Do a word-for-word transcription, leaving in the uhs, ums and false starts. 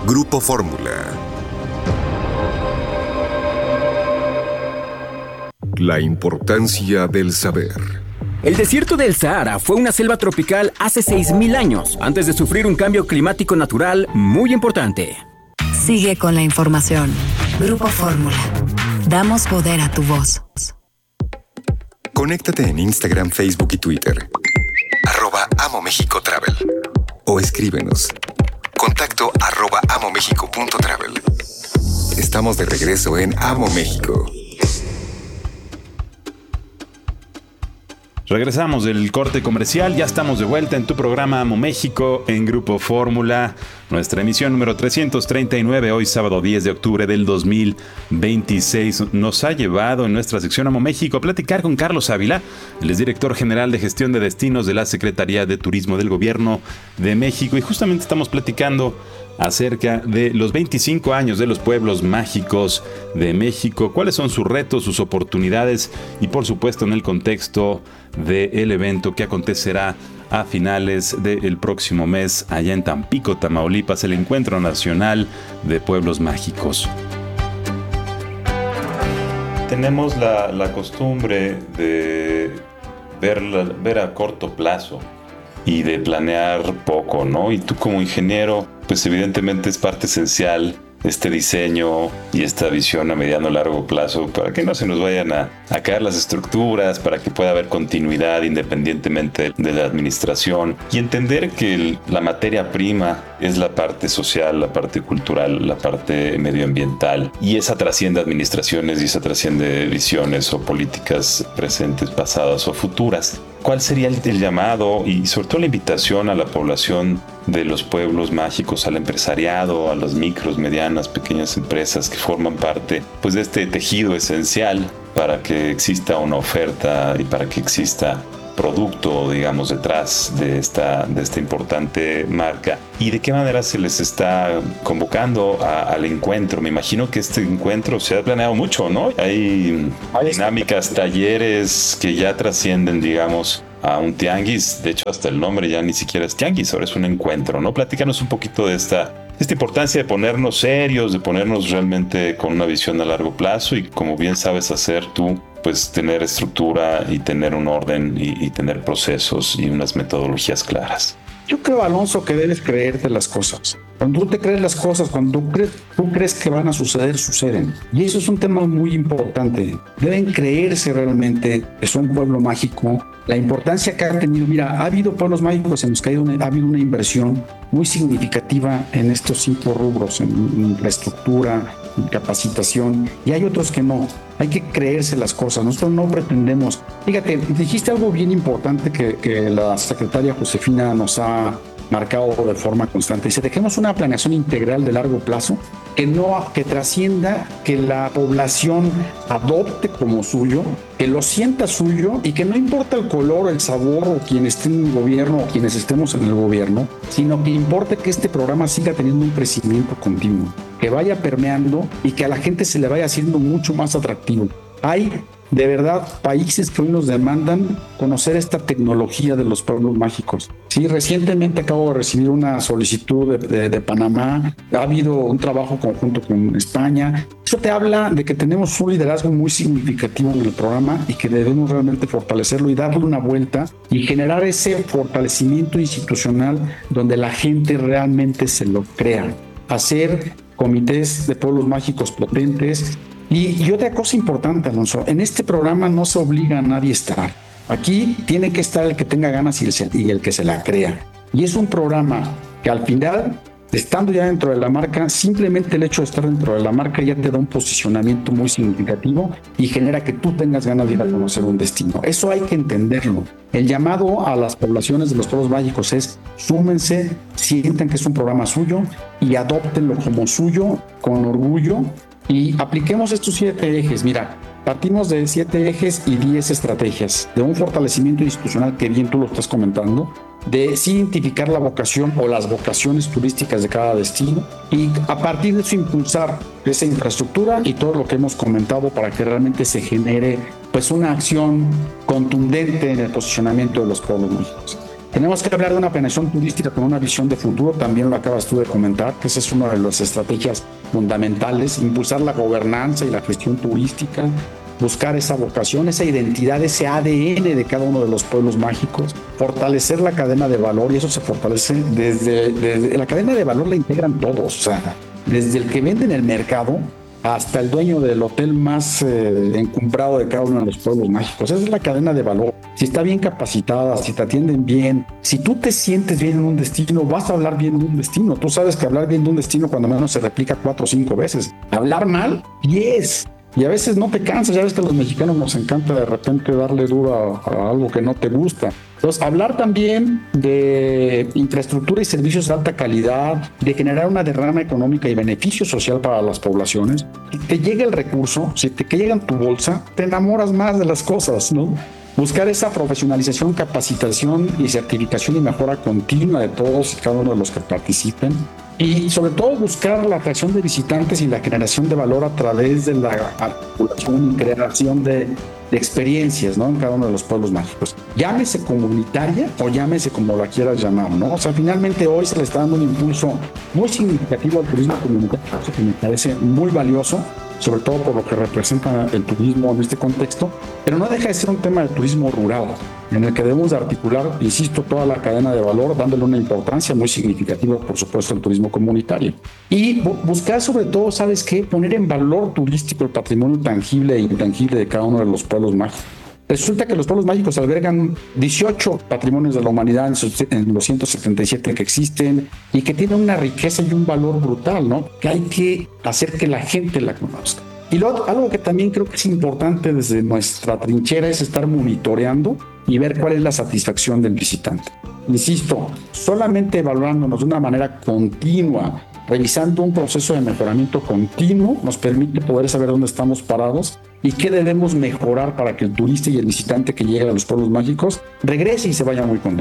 Grupo Fórmula. La importancia del saber. El desierto del Sahara fue una selva tropical hace seis mil años, antes de sufrir un cambio climático natural muy importante. Sigue con la información. Grupo Fórmula. Damos poder a tu voz. Conéctate en Instagram, Facebook y Twitter. Arroba Amo México Travel. O escríbenos. Contacto arroba amomexico.travel. Estamos de regreso en Amo México. Regresamos del corte comercial, ya estamos de vuelta en tu programa Amo México en Grupo Fórmula, nuestra emisión número trescientos treinta y nueve, hoy sábado diez de octubre del dos mil veintiséis. Nos ha llevado en nuestra sección Amo México a platicar con Carlos Ávila, el es director general de gestión de destinos de la Secretaría de Turismo del Gobierno de México, y justamente estamos platicando acerca de los veinticinco años de los pueblos mágicos de México, cuáles son sus retos, sus oportunidades y por supuesto en el contexto del evento que acontecerá a finales del próximo mes allá en Tampico, Tamaulipas, el Encuentro Nacional de Pueblos Mágicos. Tenemos la, la costumbre de ver, la, ver a corto plazo y de planear poco, ¿no? Y tú como ingeniero, pues evidentemente es parte esencial este diseño y esta visión a mediano largo plazo para que no se nos vayan a, a caer las estructuras, para que pueda haber continuidad independientemente de la administración, y entender que el, la materia prima es la parte social, la parte cultural, la parte medioambiental, y esa trasciende administraciones y esa trasciende visiones o políticas presentes, pasadas o futuras. ¿Cuál sería el, el llamado y sobre todo la invitación a la población de los pueblos mágicos, al empresariado, a las micros, medianas, pequeñas empresas que forman parte pues de este tejido esencial para que exista una oferta y para que exista producto, digamos, detrás de esta, de esta importante marca? ¿Y de qué manera se les está convocando a, al encuentro? Me imagino que este encuentro se ha planeado mucho, ¿no? Hay dinámicas, talleres que ya trascienden, digamos, a un tianguis. De hecho, hasta el nombre ya ni siquiera es tianguis, ahora es un encuentro, ¿no? Platícanos un poquito de esta, esta importancia de ponernos serios, de ponernos realmente con una visión a largo plazo y, como bien sabes hacer tú, pues tener estructura y tener un orden y, y tener procesos y unas metodologías claras. Yo creo, Alonso, que debes creerte las cosas. Cuando tú te crees las cosas, cuando tú crees, tú crees que van a suceder, suceden. Y eso es un tema muy importante. Deben creerse realmente que son un pueblo mágico. La importancia que han tenido, mira, ha habido pueblos mágicos en los que ha habido una, ha habido una inversión muy significativa en estos cinco rubros, en infraestructura, en capacitación, y hay otros que no. Hay que creerse las cosas. Nosotros no pretendemos. Fíjate, dijiste algo bien importante que, que la secretaria Josefina nos ha marcado de forma constante. Dice, dejemos una planeación integral de largo plazo que no, que trascienda, que la población adopte como suyo, que lo sienta suyo y que no importa el color, el sabor o quien esté en el gobierno o quienes estemos en el gobierno, sino que importe que este programa siga teniendo un crecimiento continuo, que vaya permeando y que a la gente se le vaya haciendo mucho más atractivo. Hay de verdad países que hoy nos demandan conocer esta tecnología de los pueblos mágicos. Sí, recientemente acabo de recibir una solicitud de, de, de Panamá. Ha habido un trabajo conjunto con España. Eso te habla de que tenemos un liderazgo muy significativo en el programa y que debemos realmente fortalecerlo y darle una vuelta y generar ese fortalecimiento institucional donde la gente realmente se lo crea. Hacer comités de pueblos mágicos potentes. Y, y otra cosa importante, Alonso, en este programa no se obliga a nadie a estar. Aquí tiene que estar el que tenga ganas y el, y el que se la crea. Y es un programa que al final, estando ya dentro de la marca, simplemente el hecho de estar dentro de la marca ya te da un posicionamiento muy significativo y genera que tú tengas ganas de ir a conocer un destino. Eso hay que entenderlo. El llamado a las poblaciones de los pueblos mágicos es súmense, sientan que es un programa suyo y adóptenlo como suyo, con orgullo. Y apliquemos estos siete ejes. Mira, partimos de siete ejes y diez estrategias, de un fortalecimiento institucional que bien tú lo estás comentando, de sí identificar la vocación o las vocaciones turísticas de cada destino y a partir de eso impulsar esa infraestructura y todo lo que hemos comentado para que realmente se genere pues una acción contundente en el posicionamiento de los pueblos mágicos. Tenemos que hablar de una planeación turística con una visión de futuro, también lo acabas tú de comentar, que esa es una de las estrategias fundamentales, impulsar la gobernanza y la gestión turística, buscar esa vocación, esa identidad, ese A D N de cada uno de los pueblos mágicos, fortalecer la cadena de valor, y eso se fortalece desde, desde la cadena de valor, la integran todos, o sea, desde el que vende en el mercado hasta el dueño del hotel más eh, encumbrado de cada uno de los pueblos mágicos. Esa es la cadena de valor. Si está bien capacitada, si te atienden bien, si tú te sientes bien en un destino, vas a hablar bien de un destino. Tú sabes que hablar bien de un destino cuando menos se replica cuatro o cinco veces. Hablar mal, diez. Y a veces no te cansas, ya ves que a los mexicanos nos encanta de repente darle duro a, a algo que no te gusta. Entonces, hablar también de infraestructura y servicios de alta calidad, de generar una derrama económica y beneficio social para las poblaciones. Si te llega el recurso, si te llega en tu bolsa, te enamoras más de las cosas, ¿no? Buscar esa profesionalización, capacitación y certificación y mejora continua de todos y cada uno de los que participen. Y sobre todo buscar la atracción de visitantes y la generación de valor a través de la articulación y creación de, de experiencias, ¿no? En cada uno de los pueblos mágicos. Llámese comunitaria o llámese como la quieras llamar, ¿no? O sea, finalmente hoy se le está dando un impulso muy significativo al turismo comunitario, que me parece muy valioso, sobre todo por lo que representa el turismo en este contexto, pero no deja de ser un tema del turismo rural, en el que debemos de articular, insisto, toda la cadena de valor, dándole una importancia muy significativa, por supuesto, al turismo comunitario. Y bu- buscar sobre todo, ¿sabes qué? Poner en valor turístico el patrimonio tangible e intangible de cada uno de los pueblos mágicos. Resulta que los pueblos mágicos albergan dieciocho patrimonios de la humanidad en, sus, en los ciento setenta y siete que existen y que tienen una riqueza y un valor brutal, ¿no? Que hay que hacer que la gente la conozca. Y luego, algo que también creo que es importante desde nuestra trinchera es estar monitoreando y ver cuál es la satisfacción del visitante. Insisto, solamente evaluándonos de una manera continua, revisando un proceso de mejoramiento continuo, nos permite poder saber dónde estamos parados y qué debemos mejorar para que el turista y el visitante que llegue a los pueblos mágicos regrese y se vaya muy contento.